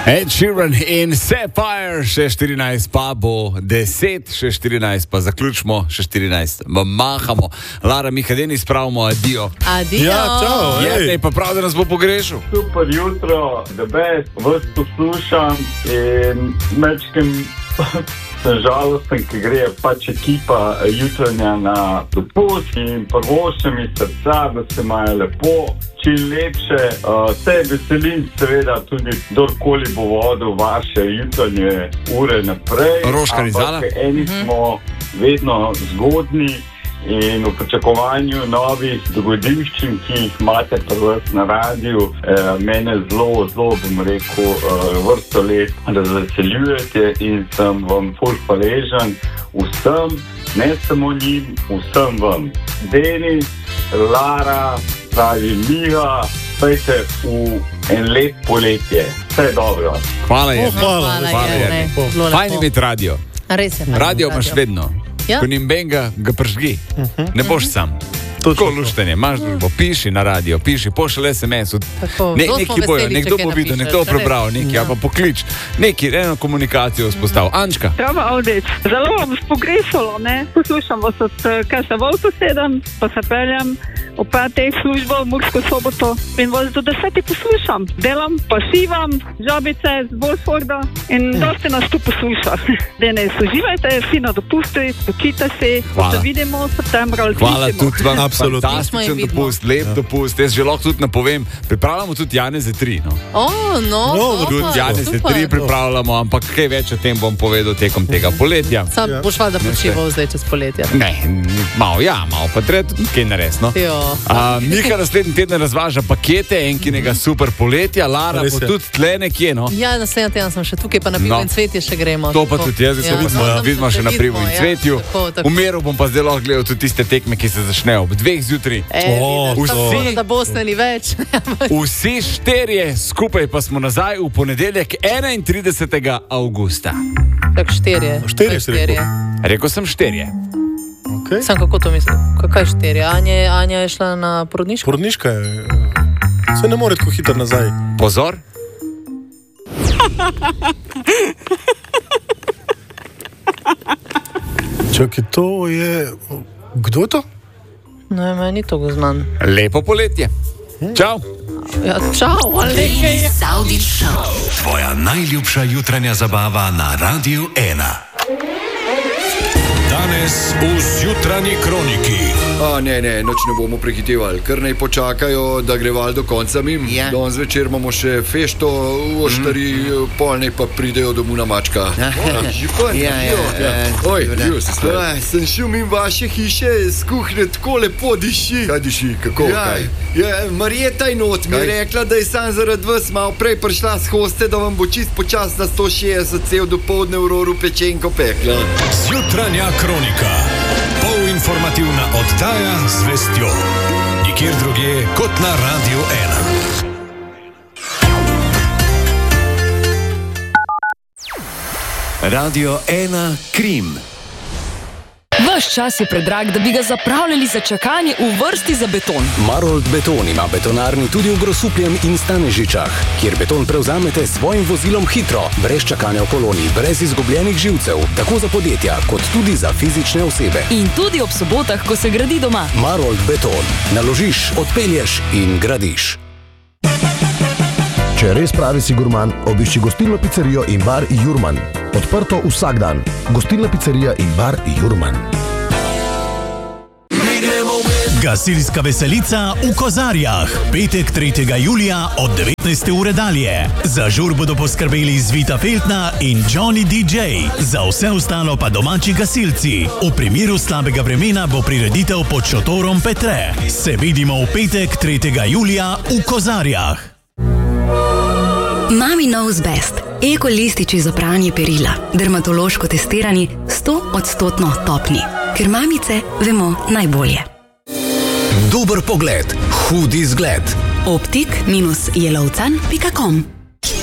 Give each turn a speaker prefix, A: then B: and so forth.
A: Ed Sheeran in Sapphire, še 14 pa bo 10, še 14 pa zaključimo, še 14 mahamo. Lara, Miha, Denis, pravimo adijo.
B: Adijo.
C: Ja, čau.
A: Je pa prav, da nas bo pogrešal.
D: Super jutro, the best, vas poslušam in mečkem sem žalosten, ki gre pač ekipa jutranja na dopust in prvoščem iz srca, da se imajo lepo, čim lepše. Se veselim seveda tudi kdorkoli bo vodil vaše jutranje ure naprej.
A: Roškar iz Zala.
D: Ampak eni smo vedno zgodni in v pričakovanju novih dogodivščin, ki jih imate pri vas na radiju, mene zelo, bom rekel, vrsto let razveseljujete in sem vam ful hvaležen vsem, ne samo njim, vsem vam. Denis, Lara, pravi Miha, pejte v en lep poletje. Vse dobro.
A: Hvala je.
B: Hvala je.
A: Fajn imeti radio.
B: Res je.
A: Radio imaš vedno.
B: Ja.
A: Ko nim benga, ga pržgi. Ne boš sam. Tako luštenje, imaš družbo, piši na radio, piši, pošelj SMS. Neki bojo, nekdo bo videl, nekdo prebral, neki, pa poklič, neki, eno komunikacijo vzpostav. Ančka.
E: Trava Avdić, zelo vam spogrešalo, ne? Poslušam vas od, kaj se v avto sedem, pa se peljem v 5. službo v Mursko Soboto in vas do 10. poslušam. Delam, pa šivam, žabice z Bolsforda in dosti nas tu posluša. Denis, uživajte, fino dopusti, učite se,
A: Hvala.
E: se vidimo v septembru ali
A: Hvala tudi vam,
C: Absolutno.
A: fantastičen
B: Vidimo.
A: dopust, lep dopust. Jaz že lahko tudi napovem, pripravljamo tudi Janeze 3, no. Tudi Janeze 3 pripravljamo, ampak kaj več o tem bom povedal tekom tega poletja.
B: Sam boš valjda počival zdaj čez poletje.
A: Ne, malo, pa treba tudi kaj narediti, no. Miha naslednji teden razvaža pakete enkinega super poletja, Lara
C: Res
A: bo
C: je.
A: tudi tle nekje, no.
B: Ja, naslednji teden sem še tukaj, pa na pivo in cvetje še gremo.
A: To pa tudi jaz, zdaj se vidimo še na Privu in Cvetju.
B: Tako.
A: Umeru bom pa zdaj lahko gledal tudi tiste tekme, ki se začnejo ob 2 zjutraj.
B: Vsi, da boste ni več.
A: Vsi 4 skupaj pa smo nazaj v ponedeljek 31. avgusta.
B: Kak 4?
C: Štirje si rekel?
A: Rekel sem 4.
C: Okay.
B: Sam kako to mislim? Kaj 4? Anja je šla na porodniško?
C: Porodniška je. Se ne more tako hitro nazaj.
A: Pozor.
C: Čakaj, to je... Kdo je to?
B: Ne, meni to go znan.
A: Lepo poletje. Čau.
B: Ja, čau, ali nekaj.
F: Avdić Show. Tvoja najljubša jutranja zabava na Radiu 1. Danes v Zjutranji kroniki.
G: Ne, noč ne bomo prehitevali, kar naj počakajo, da gre val do konca mim. Danes večer imamo še fešto, oštari, pol naj pa pridejo domov na mačka. Oj, bil si slej. Sem šel mim vaše hiše, z kuhne tako lepo diši. Kaj diši, kako? Marjeta in not mi je rekla, da je sam zaradi vas malo prej prišla s hoste, da vam bo čist počas na 160 cel dopoldne v Roru pečenko pekla.
F: Zjutranja kronika. Polinformativna oddaja z vestjo. Nikjer drugje kot na Radiu 1. Radio 1 Krim.
H: Vaš čas je predrag, da bi ga zapravljali za čakanje v vrsti za beton.
I: Marold Beton ima betonarni tudi v Grosupljem in Stanežičah, kjer beton prevzamete s svojim vozilom hitro, brez čakanja v koloni, brez izgubljenih živcev, tako za podjetja, kot tudi za fizične osebe.
H: In tudi ob sobotah, ko se gradi doma.
I: Marold Beton. Naložiš, odpelješ in gradiš.
J: Če res pravi si gurman, obišči gostilno pizzerijo in bar Jurman. Odprto vsak dan. Gostilna pizzerija in bar Jurman.
F: Gasilska veselica v Kozarjah. Petek 3. julija od 19. ure dalje. Za žur bodo poskrbeli Zvita Feltna in Johnny DJ. Za vse ostalo pa domači gasilci. V primeru slabega vremena bo prireditev pod šotorom Petre. Se vidimo v petek 3. julija v Kozarjah.
K: Mami knows best. Eko lističi za pranje perila. Dermatološko testirani, 100% topni. Ker mamice vemo najbolje.
I: Dober pogled, hud izgled.
K: Optik-jelovcan.com